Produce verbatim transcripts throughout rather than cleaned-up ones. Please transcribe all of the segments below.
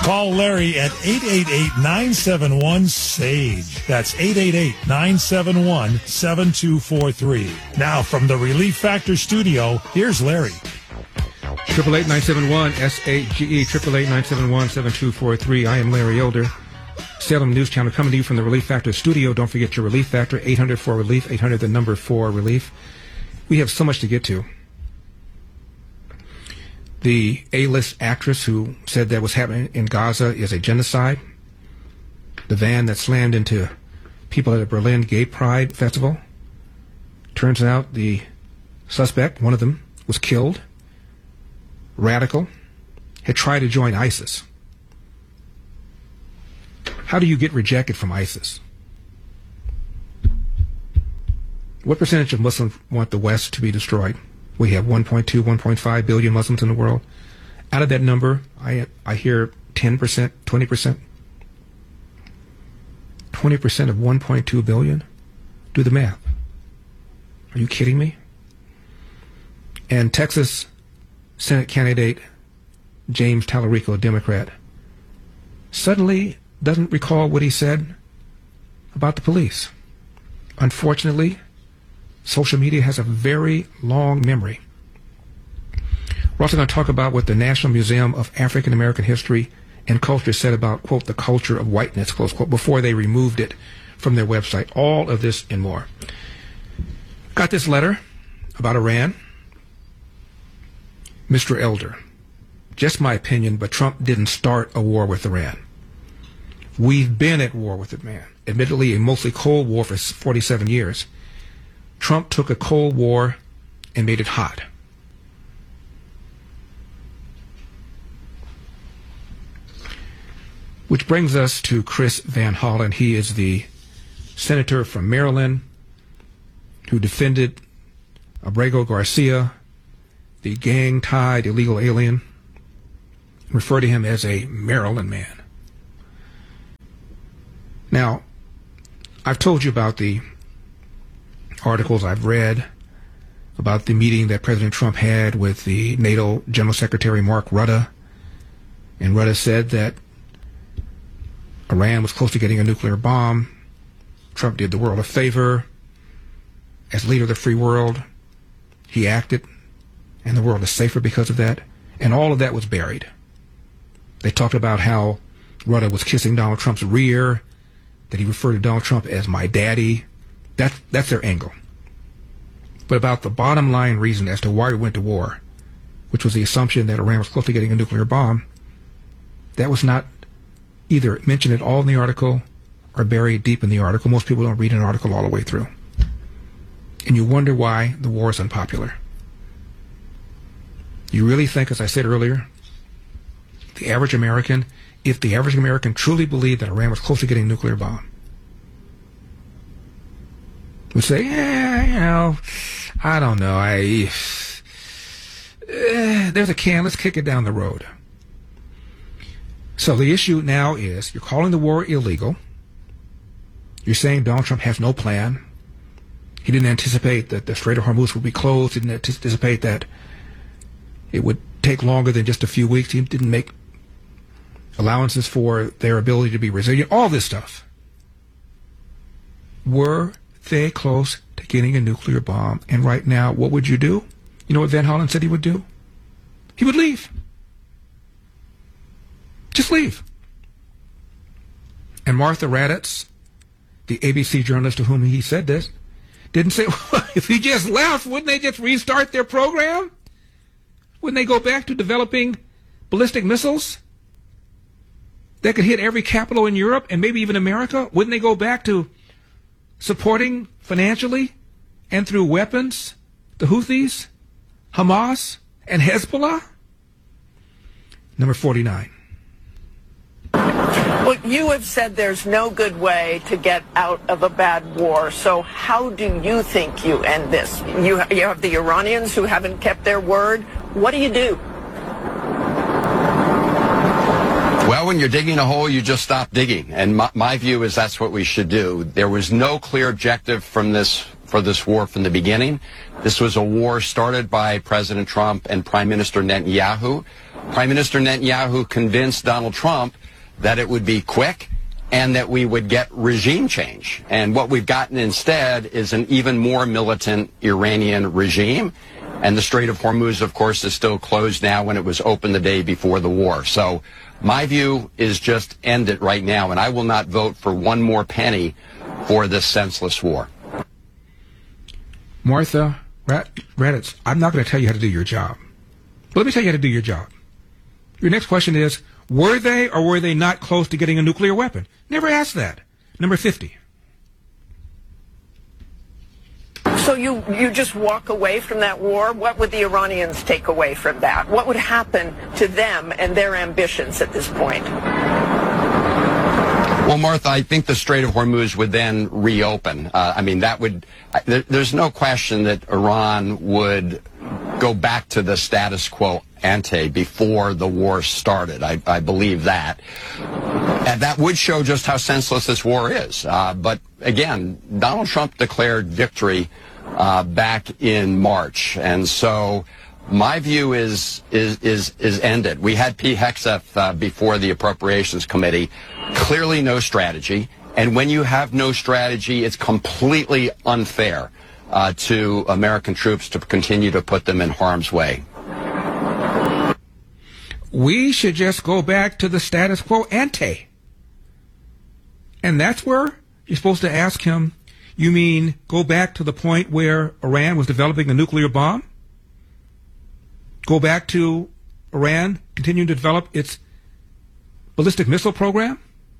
Call Larry at eight eight eight, nine seven one, S A G E. That's eight eight eight, nine seven one, seven two four three. Now, from the Relief Factor studio, here's Larry. Triple eight nine seven one S A G E, triple eight nine seven one seven two four three. I am Larry Elder, Salem News Channel, coming to you from the Relief Factor studio. Don't forget your Relief Factor, eight hundred four relief, eight hundred the number four relief. We have so much to get to. The A-list actress who said that what's happening in Gaza is a genocide. The van that slammed into people at a Berlin Gay Pride Festival. Turns out the suspect, one of them, was killed. Radical. Had tried to join ISIS. How do you get rejected from ISIS? What percentage of Muslims want the West to be destroyed? We have one point two, one point five billion Muslims in the world. Out of that number, I I hear ten percent, twenty percent. twenty percent of one point two billion? Do the math. Are you kidding me? And Texas Senate candidate James Talarico, a Democrat, suddenly doesn't recall what he said about the police. Unfortunately, social media has a very long memory. We're also going to talk about what the National Museum of African American History and Culture said about, quote, the culture of whiteness, close quote, before they removed it from their website. All of this and more. Got this letter about Iran. Mister Elder, just my opinion, but Trump didn't start a war with Iran. We've been at war with Iran, admittedly a mostly Cold War for forty-seven years. Trump took a Cold War and made it hot. Which brings us to Chris Van Hollen. He is the senator from Maryland who defended Abrego Garcia, the gang-tied illegal alien, referred to him as a Maryland man. Now, I've told you about the articles I've read about the meeting that President Trump had with the NATO General Secretary Mark Rutte. And Rutte said that Iran was close to getting a nuclear bomb. Trump did the world a favor. As leader of the free world, he acted, and the world is safer because of that. And all of that was buried. They talked about how Rutte was kissing Donald Trump's rear, that he referred to Donald Trump as my daddy. That, that's their angle. But about the bottom line reason as to why we went to war, which was the assumption that Iran was close to getting a nuclear bomb, that was not either mentioned at all in the article or buried deep in the article. Most people don't read an article all the way through. And you wonder why the war is unpopular. You really think, as I said earlier, the average American, if the average American truly believed that Iran was close to getting a nuclear bomb, would say, yeah, you know, I don't know, I, eh, there's a can, let's kick it down the road. So the issue now is, you're calling the war illegal. You're saying Donald Trump has no plan. He didn't anticipate that the Strait of Hormuz would be closed. He didn't anticipate that it would take longer than just a few weeks. He didn't make allowances for their ability to be resilient. All this stuff. Were they close to getting a nuclear bomb? And right now, what would you do? You know what Van Hollen said he would do? He would leave. Just leave. And Martha Raddatz, the A B C journalist to whom he said this, didn't say, well, if he just left, wouldn't they just restart their program? Wouldn't they go back to developing ballistic missiles that could hit every capital in Europe and maybe even America? Wouldn't they go back to supporting financially and through weapons the Houthis, Hamas, and Hezbollah? Number forty-nine. Well, you have said there's no good way to get out of a bad war. So how do you think you end this? You, ha- you have the Iranians who haven't kept their word. What do you do? Well, when you're digging a hole, you just stop digging. And my, my view is that's what we should do. There was no clear objective from this for this war from the beginning. This was a war started by President Trump and Prime Minister Netanyahu. Prime Minister Netanyahu convinced Donald Trump that it would be quick and that we would get regime change. And what we've gotten instead is an even more militant Iranian regime. And the Strait of Hormuz, of course, is still closed now when it was open the day before the war. So my view is just end it right now, and I will not vote for one more penny for this senseless war. Martha Raddatz, I'm not going to tell you how to do your job. But let me tell you how to do your job. Your next question is, were they or were they not close to getting a nuclear weapon? Never asked that. Number fifty. So you, you just walk away from that war? What would the Iranians take away from that? What would happen to them and their ambitions at this point? Well, Martha, I think the Strait of Hormuz would then reopen. Uh, I mean, that would, there, there's no question that Iran would go back to the status quo ante before the war started. I, I believe that. And that would show just how senseless this war is. Uh, but again, Donald Trump declared victory uh, back in March. And so my view is is is is ended. We had Pete Hegseth uh, before the Appropriations Committee. Clearly no strategy. And when you have no strategy, it's completely unfair uh, to American troops to continue to put them in harm's way. We should just go back to the status quo ante. And that's where you're supposed to ask him, you mean go back to the point where Iran was developing a nuclear bomb? Go back to Iran continuing to develop its ballistic missile program?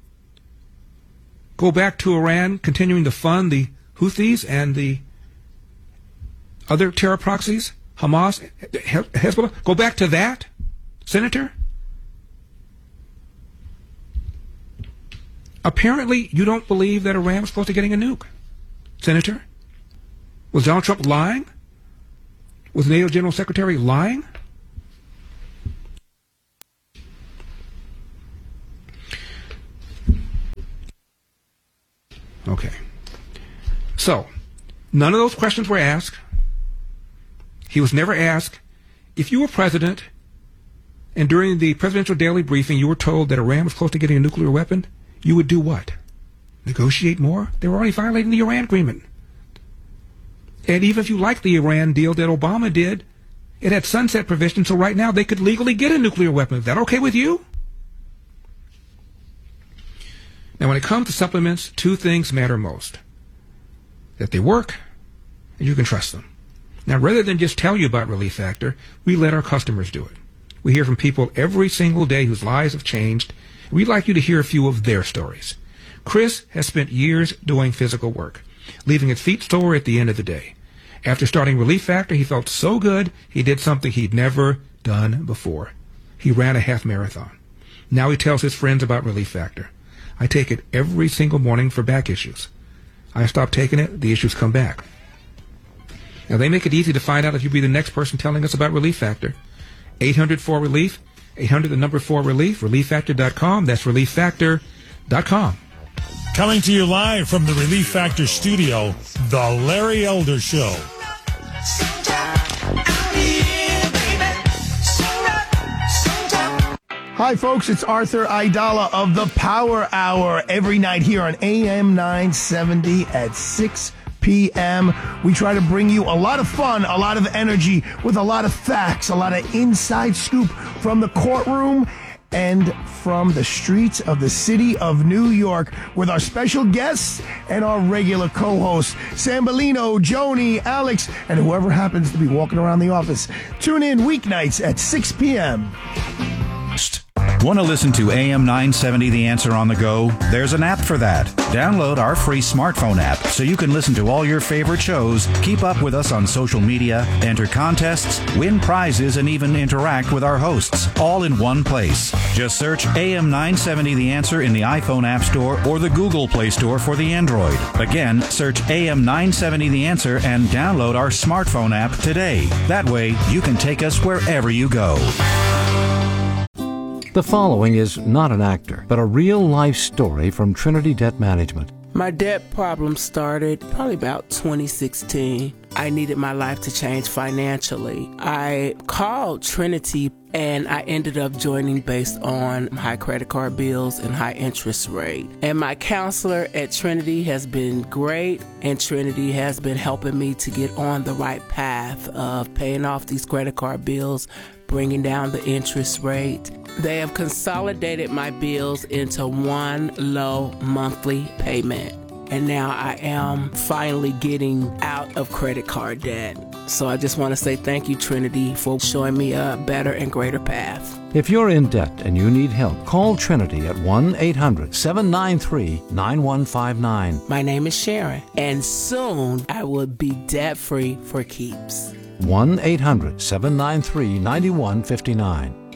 Go back to Iran continuing to fund the Houthis and the other terror proxies, Hamas, Hezbollah? Go back to that, Senator? Apparently, you don't believe that Iran was close to getting a nuke, Senator. Was Donald Trump lying? Was the NATO General Secretary lying? Okay. So, none of those questions were asked. He was never asked, if you were president and during the presidential daily briefing you were told that Iran was close to getting a nuclear weapon, you would do what? Negotiate more? They were already violating the Iran agreement. And even if you like the Iran deal that Obama did, it had sunset provisions, so right now they could legally get a nuclear weapon. Is that okay with you? Now, when it comes to supplements, two things matter most. That they work, and you can trust them. Now, rather than just tell you about Relief Factor, we let our customers do it. We hear from people every single day whose lives have changed. We'd like you to hear a few of their stories. Chris has spent years doing physical work, leaving his feet sore at the end of the day. After starting Relief Factor, he felt so good, he did something he'd never done before. He ran a half marathon. Now he tells his friends about Relief Factor. I take it every single morning for back issues. I stop taking it, the issues come back. Now, they make it easy to find out if you'll be the next person telling us about Relief Factor. eight hundred four relief, eight hundred the number four relief, relief factor dot com. That's relief factor dot com. Coming to you live from the Relief Factor studio, The Larry Elder Show. Hi, folks. It's Arthur Aidala of the Power Hour every night here on A M nine seventy at six p.m. We try to bring you a lot of fun, a lot of energy, with a lot of facts, a lot of inside scoop from the courtroom and from the streets of the city of New York with our special guests and our regular co-hosts, Sambolino, Joni, Alex, and whoever happens to be walking around the office. Tune in weeknights at six p.m. Want to listen to A M nine seventy The Answer on the go? There's an app for that. Download our free smartphone app so you can listen to all your favorite shows, keep up with us on social media, enter contests, win prizes, and even interact with our hosts, all in one place. Just search A M nine seventy The Answer in the iPhone App Store or the Google Play Store for the Android. Again, search A M nine seventy The Answer and download our smartphone app today. That way, you can take us wherever you go. The following is not an actor, but a real-life story from Trinity Debt Management. My debt problem started probably about twenty sixteen. I needed my life to change financially. I called Trinity And I ended up joining based on high credit card bills and high interest rate. And my counselor at Trinity has been great, and Trinity has been helping me to get on the right path of paying off these credit card bills, bringing down the interest rate. They have consolidated my bills into one low monthly payment. And now I am finally getting out of credit card debt. So I just want to say thank you, Trinity, for showing me a better and greater path. If you're in debt and you need help, call Trinity at one eight hundred seven nine three nine one five nine. My name is Sharon, and soon I will be debt-free for keeps. one eight hundred seven nine three nine one five nine.